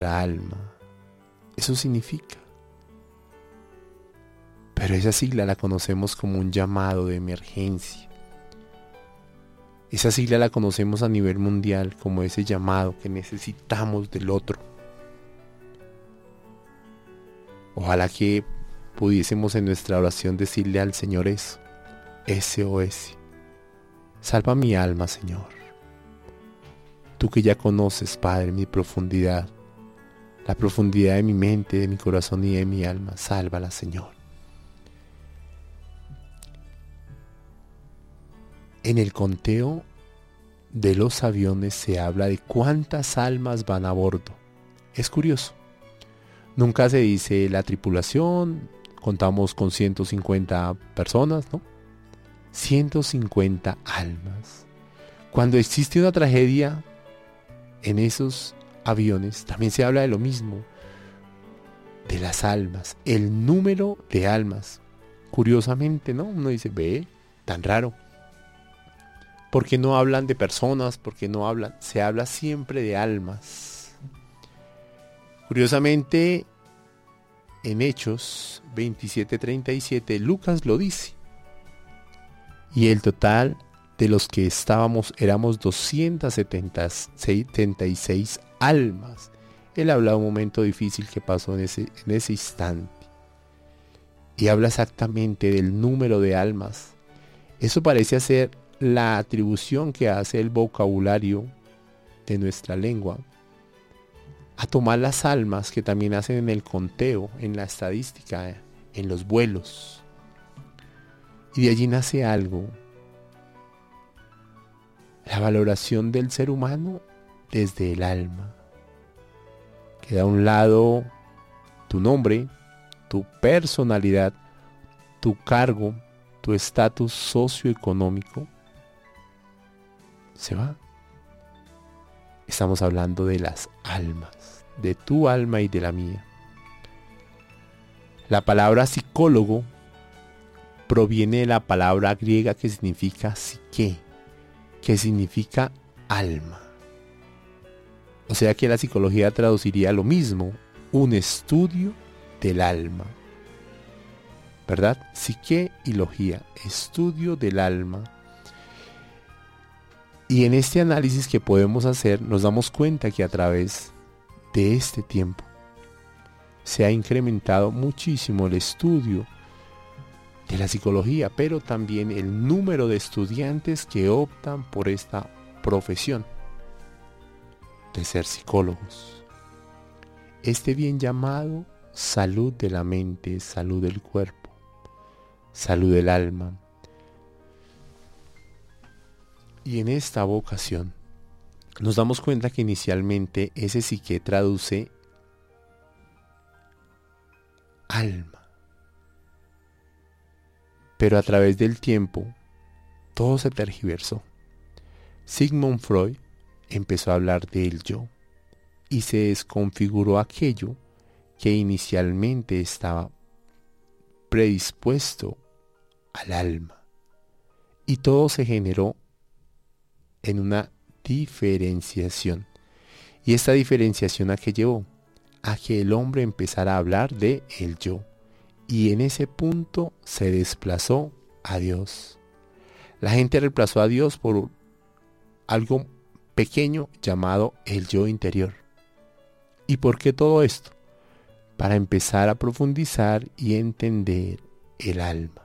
alma. Eso significa. Pero esa sigla la conocemos como un llamado de emergencia. Esa sigla la conocemos a nivel mundial como ese llamado que necesitamos del otro. Ojalá que pudiésemos en nuestra oración decirle al Señor eso. SOS. Salva mi alma, Señor. Tú que ya conoces, Padre, mi profundidad, la profundidad de mi mente, de mi corazón y de mi alma, sálvala, Señor. En el conteo de los aviones se habla de cuántas almas van a bordo. Es curioso. Nunca se dice la tripulación, contamos con 150 personas, ¿no? 150 almas. Cuando existe una tragedia en esos aviones, también se habla de lo mismo, de las almas, el número de almas. Curiosamente, ¿no? Uno dice, ve, tan raro. ¿Por qué no hablan de personas? ¿Por qué no hablan? Se habla siempre de almas. Curiosamente, en Hechos 27:37, Lucas lo dice. Y el total de los que estábamos éramos 276 almas. Él habla de un momento difícil que pasó en ese instante. Y habla exactamente del número de almas. Eso parece ser la atribución que hace el vocabulario de nuestra lengua a tomar las almas que también hacen en el conteo, en la estadística, en los vuelos. Y de allí nace algo. La valoración del ser humano desde el alma. Queda a un lado tu nombre, tu personalidad, tu cargo, tu estatus socioeconómico. Se va. Estamos hablando de las almas, de tu alma y de la mía. La palabra psicólogo proviene de la palabra griega que significa psique, que significa alma. O sea que la psicología traduciría lo mismo, un estudio del alma. ¿Verdad? Psique y logía, estudio del alma. Y en este análisis que podemos hacer, nos damos cuenta que a través de este tiempo se ha incrementado muchísimo el estudio de la psicología, pero también el número de estudiantes que optan por esta profesión de ser psicólogos. Este bien llamado salud de la mente, salud del cuerpo, salud del alma. Y en esta vocación nos damos cuenta que inicialmente ese psique traduce alma. Pero a través del tiempo todo se tergiversó. Sigmund Freud empezó a hablar del yo y se desconfiguró aquello que inicialmente estaba predispuesto al alma. Y todo se generó en una diferenciación. ¿Y esta diferenciación a qué llevó? A que el hombre empezara a hablar de el yo. Y en ese punto se desplazó a Dios. La gente reemplazó a Dios por algo pequeño llamado el yo interior. ¿Y por qué todo esto? Para empezar a profundizar y entender el alma.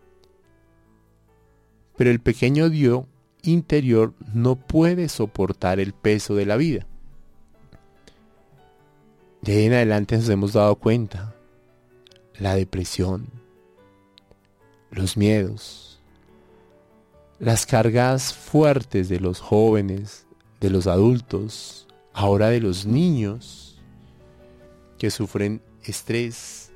Pero el pequeño yo interior no puede soportar el peso de la vida. De ahí en adelante nos hemos dado cuenta. La depresión, los miedos, las cargas fuertes de los jóvenes, de los adultos, ahora de los niños que sufren estrés,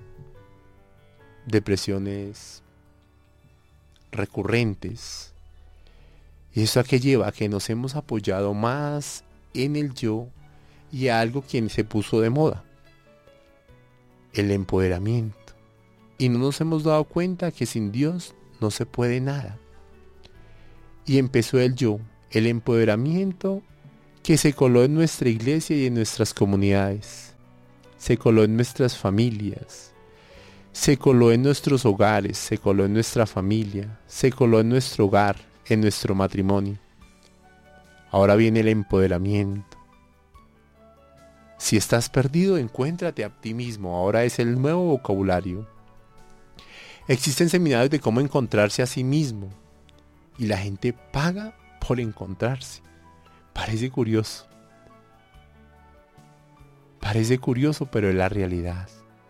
depresiones recurrentes. ¿Y eso a qué lleva? A que nos hemos apoyado más en el yo y a algo que se puso de moda, el empoderamiento. Y no nos hemos dado cuenta que sin Dios no se puede nada. Y empezó el yo, el empoderamiento que se coló en nuestra iglesia y en nuestras comunidades. se coló en nuestras familias, se coló en nuestros hogares, se coló en nuestra familia, se coló en nuestro hogar, en nuestro matrimonio. Ahora viene el empoderamiento. Si estás perdido, encuéntrate a ti mismo. Ahora es el nuevo vocabulario. Existen seminarios de cómo encontrarse a sí mismo. Y la gente paga por encontrarse. Parece curioso. Parece curioso, pero es la realidad.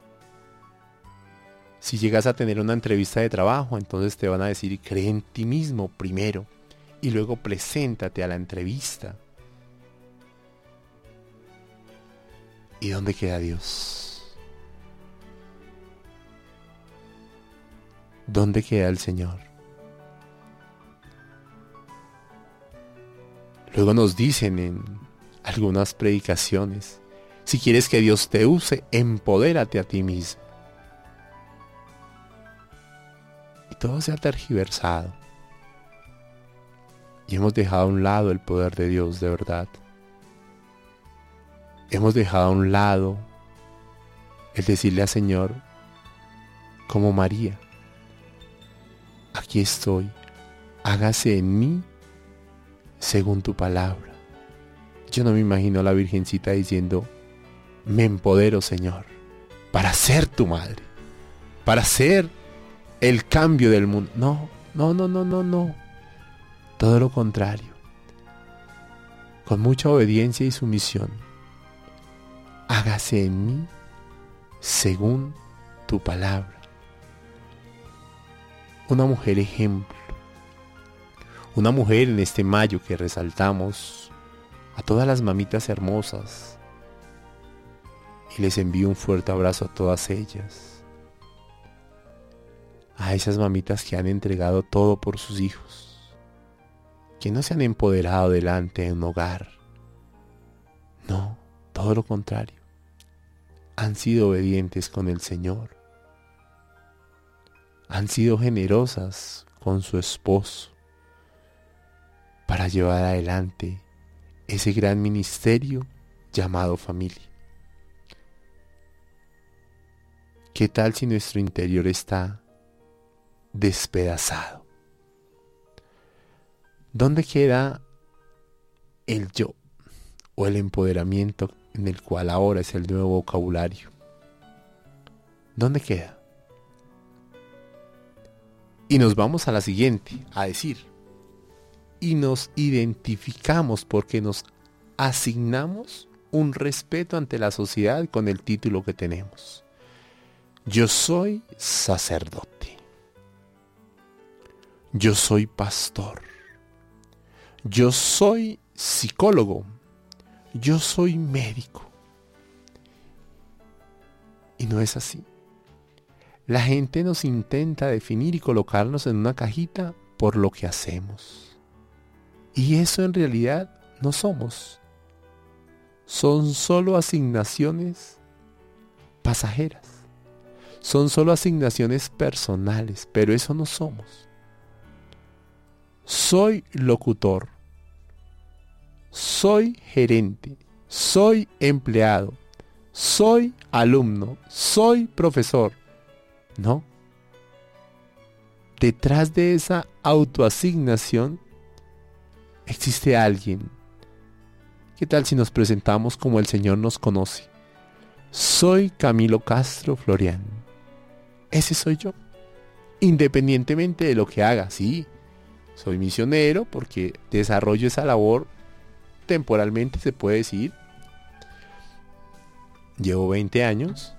Si llegas a tener una entrevista de trabajo, entonces te van a decir, cree en ti mismo primero. Y luego preséntate a la entrevista. ¿Y dónde queda Dios? ¿Dónde queda el Señor? Luego nos dicen en algunas predicaciones, si quieres que Dios te use, empodérate a ti mismo. Y todo se ha tergiversado. Y hemos dejado a un lado el poder de Dios de verdad. Hemos dejado a un lado el decirle al Señor, como María, aquí estoy, hágase en mí según tu palabra. Yo no me imagino a la Virgencita diciendo, me empodero, Señor, para ser tu madre, para ser el cambio del mundo. No. Todo lo contrario. Con mucha obediencia y sumisión. Hágase en mí según tu palabra. Una mujer ejemplo. Una mujer en este mayo que resaltamos a todas las mamitas hermosas. Y les envío un fuerte abrazo a todas ellas. A esas mamitas que han entregado todo por sus hijos. Que no se han empoderado delante de un hogar. No, todo lo contrario. Han sido obedientes con el Señor. Han sido generosas con su esposo para llevar adelante ese gran ministerio llamado familia. ¿Qué tal si nuestro interior está despedazado? ¿Dónde queda el yo o el empoderamiento en el cual ahora es el nuevo vocabulario? ¿Dónde queda? Y nos vamos a la siguiente, a decir, y nos identificamos porque nos asignamos un respeto ante la sociedad con el título que tenemos. Yo soy sacerdote. Yo soy pastor. Yo soy psicólogo. Yo soy médico. Y no es así. La gente nos intenta definir y colocarnos en una cajita por lo que hacemos. Y eso en realidad no somos. Son solo asignaciones pasajeras. Son solo asignaciones personales, pero eso no somos. Soy locutor, soy gerente, soy empleado, soy alumno, soy profesor. No. Detrás de esa autoasignación existe alguien. ¿Qué tal si nos presentamos como el Señor nos conoce? Soy Camilo Castro Florián. Ese soy yo. Independientemente de lo que haga, sí. Soy misionero porque desarrollo esa labor temporalmente, se puede decir. Llevo 20 años.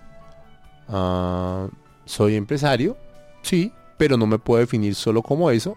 Soy empresario, sí, pero no me puedo definir solo como eso.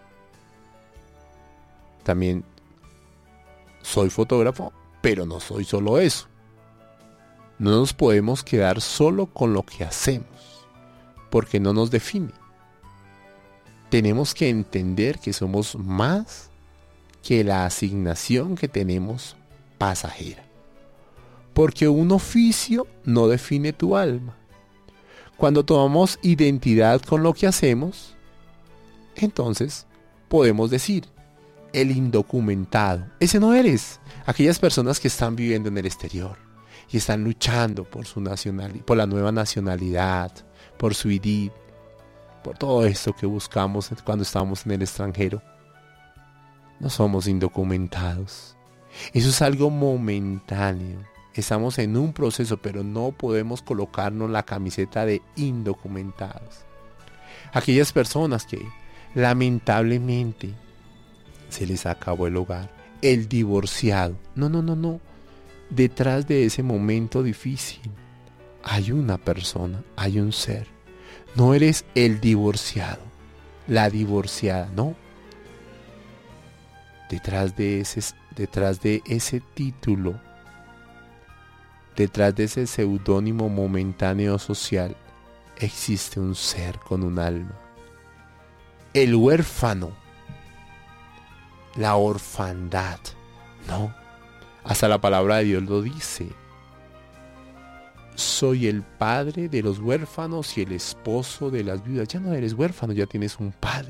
También soy fotógrafo, pero no soy solo eso. No nos podemos quedar solo con lo que hacemos, porque no nos define. Tenemos que entender que somos más que la asignación que tenemos pasajera. Porque un oficio no define tu alma. Cuando tomamos identidad con lo que hacemos, entonces podemos decir, el indocumentado, ese no eres. Aquellas personas que están viviendo en el exterior, y están luchando por por la nueva nacionalidad, por su ID, por todo esto que buscamos cuando estamos en el extranjero. No somos indocumentados. Eso es algo momentáneo. Estamos en un proceso, pero no podemos colocarnos la camiseta de indocumentados. Aquellas personas que lamentablemente se les acabó el hogar, el divorciado. No. Detrás de ese momento difícil hay una persona, hay un ser. No eres el divorciado, la divorciada, no. Detrás de ese título, detrás de ese seudónimo momentáneo social, existe un ser con un alma. El huérfano, la orfandad, no. Hasta la palabra de Dios lo dice. Soy el padre de los huérfanos y el esposo de las viudas. Ya no eres huérfano, ya tienes un padre.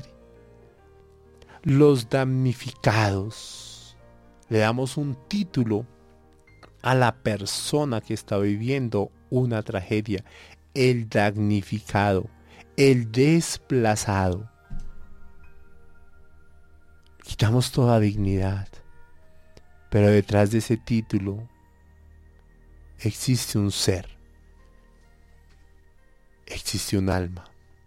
Los damnificados. Le damos un título a la persona que está viviendo una tragedia. El damnificado, el desplazado. Quitamos toda dignidad. Pero detrás de ese título existe un ser. Existe un alma.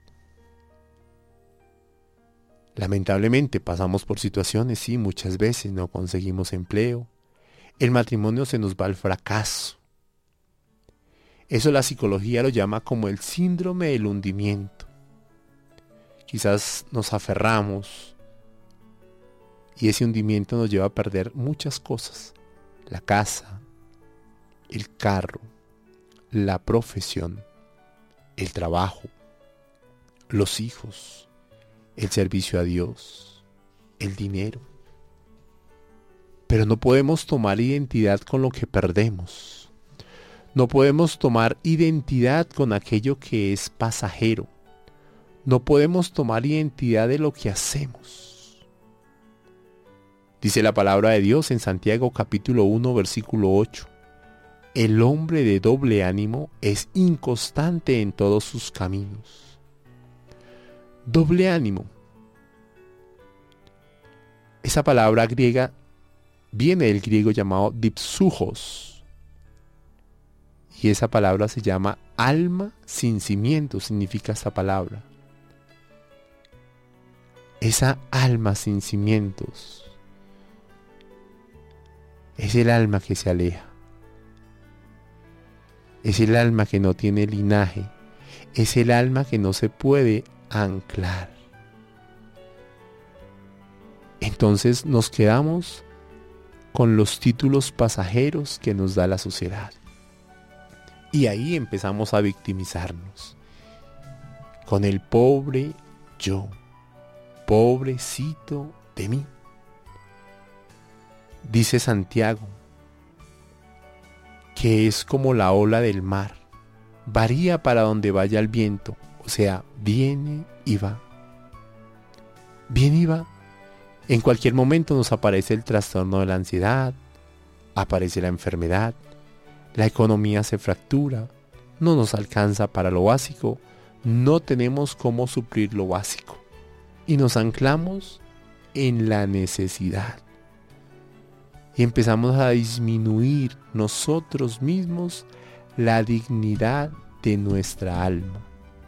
Lamentablemente pasamos por situaciones, sí, muchas veces no conseguimos empleo. El matrimonio se nos va al fracaso. Eso la psicología lo llama como el síndrome del hundimiento. Quizás nos aferramos y ese hundimiento nos lleva a perder muchas cosas. La casa, el carro, la profesión, el trabajo, los hijos, el servicio a Dios, el dinero. Pero no podemos tomar identidad con lo que perdemos. No podemos tomar identidad con aquello que es pasajero. No podemos tomar identidad de lo que hacemos. Dice la palabra de Dios en Santiago capítulo 1 versículo 8. El hombre de doble ánimo es inconstante en todos sus caminos. Doble ánimo. Esa palabra griega viene del griego llamado dipsujos. Y esa palabra se llama alma sin cimiento, significa esa palabra. Esa alma sin cimientos es el alma que se aleja. Es el alma que no tiene linaje. Es el alma que no se puede anclar. Entonces nos quedamos con los títulos pasajeros que nos da la sociedad. Y ahí empezamos a victimizarnos. Con el pobre yo. Pobrecito de mí. Dice Santiago que es como la ola del mar. Varía para donde vaya el viento. O sea, viene y va. Viene y va. En cualquier momento nos aparece el trastorno de la ansiedad. Aparece la enfermedad. La economía se fractura. No nos alcanza para lo básico. No tenemos cómo suplir lo básico. Y nos anclamos en la necesidad. Y empezamos a disminuir nosotros mismos la dignidad de nuestra alma.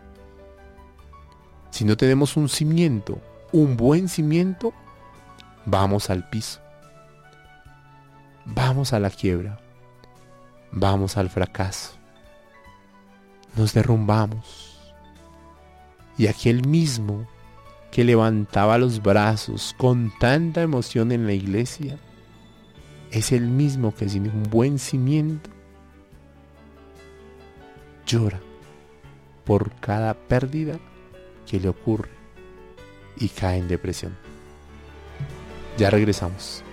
Si no tenemos un cimiento, un buen cimiento, vamos al piso. Vamos a la quiebra. Vamos al fracaso. Nos derrumbamos. Y aquel mismo que levantaba los brazos con tanta emoción en la iglesia, es el mismo que sin un buen cimiento llora por cada pérdida que le ocurre y cae en depresión. Ya regresamos.